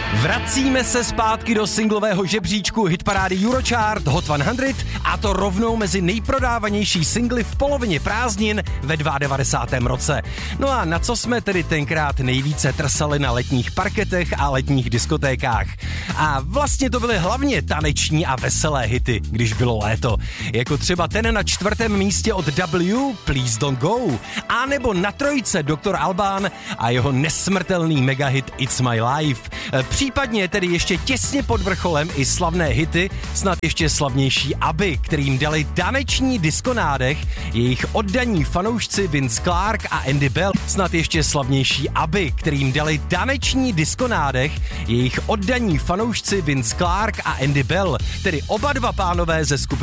Vracíme se zpátky do singlového žebříčku hitparády Eurochart Hot 100 a to rovnou mezi nejprodávanější singly v polovině prázdnin ve 92. roce. No a na co jsme tedy tenkrát nejvíce trsali na letních parketech a letních diskotékách? A vlastně to byly hlavně taneční a veselé hity, když bylo léto. Jako třeba ten na 4. místě od W, Please Don't Go, a nebo na 3. Dr. Alban a jeho nesmrtelný megahit It's My Life. Případně tedy ještě těsně pod vrcholem i slavné hity, snad ještě slavnější ABBY, kterým dali taneční disco nádech jejich oddaní fanoušci Vince Clarke a Andy Bell. Snad ještě slavnější ABBY, kterým dali taneční disco nádech jejich oddaní fanoušci Vince Clarke a Andy Bell, tedy oba dva pánové ze skupiny